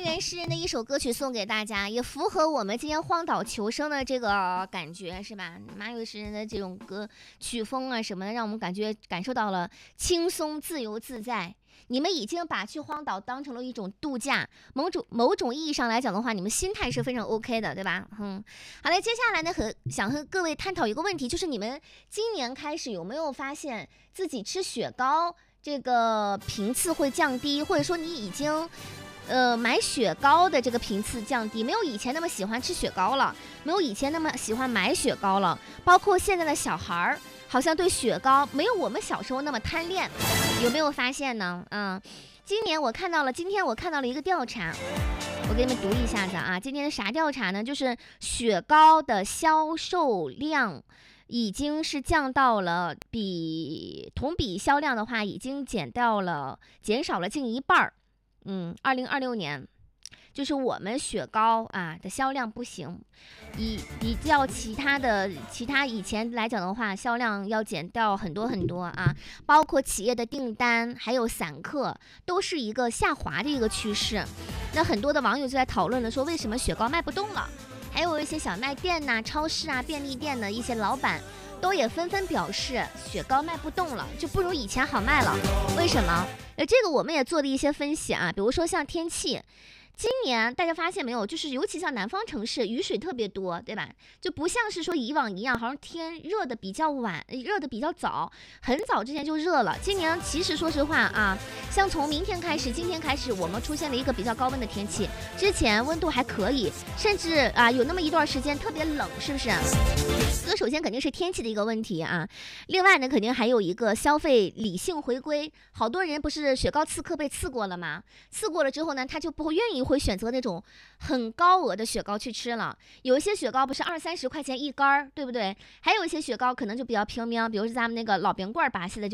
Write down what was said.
原诗人的一首歌曲送给大家，也符合我们今天荒岛求生的这个感觉，是吧？马有诗人的这种歌曲风啊什么的，让我们感受到了轻松、自由自在。你们已经把去荒岛当成了一种度假，某种意义上来讲的话，你们心态是非常 OK 的，对吧？好嘞，接下来呢，想和各位探讨一个问题，就是你们今年开始有没有发现自己吃雪糕这个频次会降低，或者说你已经买雪糕的这个频次降低，没有以前那么喜欢吃雪糕了，没有以前那么喜欢买雪糕了，包括现在的小孩儿好像对雪糕没有我们小时候那么贪恋，有没有发现呢？今天我看到了一个调查，我给你们读一下子啊。今天的啥调查呢？就是雪糕的销售量已经是降到了同比销量的话，已经减少了近一半。2026年。就是我们雪糕啊的销量不行，比较其他以前来讲的话，销量要减掉很多很多啊，包括企业的订单还有散客都是一个下滑的一个趋势。那很多的网友就在讨论了，说为什么雪糕卖不动了？还有一些小卖店呐、超市啊、便利店的一些老板都也纷纷表示，雪糕卖不动了，就不如以前好卖了。为什么？这个我们也做了一些分析啊，比如说像天气。今年大家发现没有，就是尤其像南方城市雨水特别多，对吧？就不像是说以往一样，好像天热的比较晚，热的比较早，很早之前就热了。今年其实说实话啊，像从今天开始，我们出现了一个比较高温的天气，之前温度还可以，甚至有那么一段时间特别冷，是不是？这个首先肯定是天气的一个问题啊，另外呢，肯定还有一个消费理性回归。好多人不是雪糕刺客被刺过了吗？刺过了之后呢，他就不会愿意会选择那种很高额的雪糕去吃了。有一些雪糕不是20-30块钱一杆，对不对？还有一些雪糕可能就比较平民，比如说咱们那个老冰棍巴西的